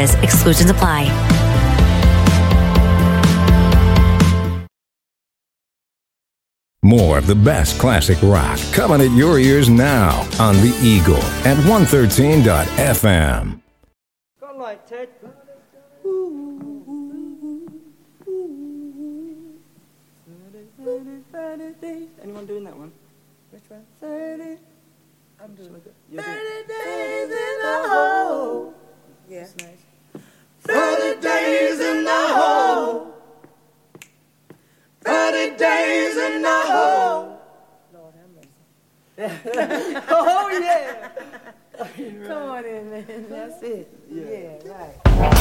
service. Exclusions apply. More of the best classic rock coming at your ears now on The Eagle at 113.fm. Go like Ted. Anyone doing that one? Which one? 30. I'm doing it. 30 days in the hole. Yeah. That's nice. 30 days in the hole. 30 days in the hole. Lord have mercy. Oh, yeah. Come on in, man. That's it. Yeah, right.